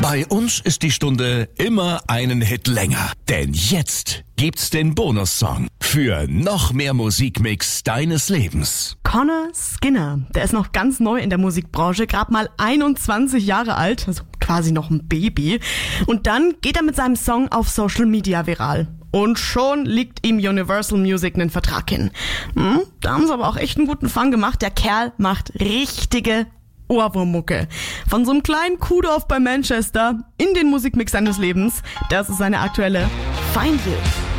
Bei uns ist die Stunde immer einen Hit länger. Denn jetzt gibt's den Bonussong für noch mehr Musikmix deines Lebens. Connor Skinner, der ist noch ganz neu in der Musikbranche, gerade mal 21 Jahre alt, also quasi noch ein Baby. Und dann geht er mit seinem Song auf Social Media viral. Und schon liegt ihm Universal Music einen Vertrag hin. Da haben sie aber auch echt einen guten Fang gemacht. Der Kerl macht richtige Ohrwurmmucke. Von so einem kleinen Kuhdorf bei Manchester in den Musikmix seines Lebens. Das ist seine aktuelle Find You.